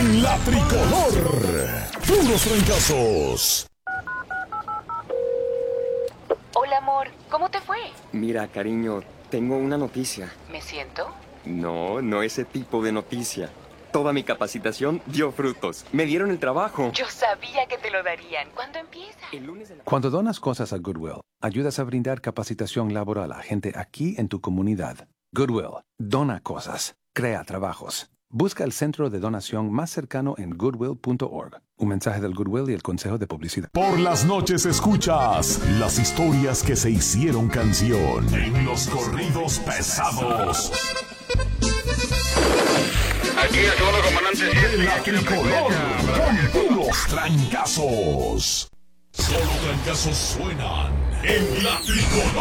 en la tricolor. Puros trancazos. Hola, amor. ¿Cómo te fue? Mira, cariño, tengo una noticia. ¿Me siento? No ese tipo de noticia. Toda mi capacitación dio frutos. Me dieron el trabajo. Yo sabía que te lo darían. ¿Cuándo empieza? El lunes de la... Cuando donas cosas a Goodwill, ayudas a brindar capacitación laboral a gente aquí en tu comunidad. Goodwill, dona cosas, crea trabajos. Busca el centro de donación más cercano en goodwill.org. Un mensaje del Goodwill y el Consejo de Publicidad. Por las noches escuchas las historias que se hicieron canción en los corridos pesados. Aquí el segundo comandante. De la tricolor con puros trancazos. Solo trancazos suenan en la tricolor.